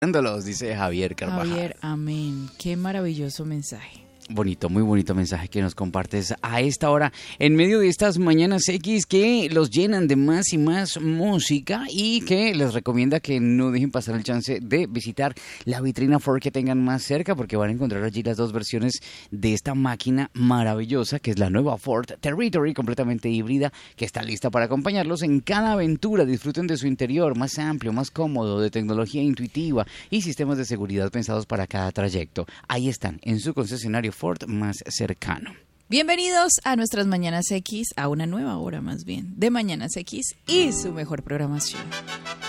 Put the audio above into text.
Los dice Javier Carvajal. Javier, amén. Qué maravilloso mensaje. Bonito, muy bonito mensaje que nos compartes a esta hora, en medio de estas mañanas X que los llenan de más y más música y que les recomienda que no dejen pasar el chance de visitar la vitrina Ford que tengan más cerca, porque van a encontrar allí las dos versiones de esta máquina maravillosa que es la nueva Ford Territory, completamente híbrida, que está lista para acompañarlos en cada aventura. Disfruten de su interior más amplio, más cómodo, de tecnología intuitiva y sistemas de seguridad pensados para cada trayecto. Ahí están, en su concesionario Ford más cercano. Bienvenidos a nuestras Mañanas X, a una nueva hora más bien, de Mañanas X y su mejor programación.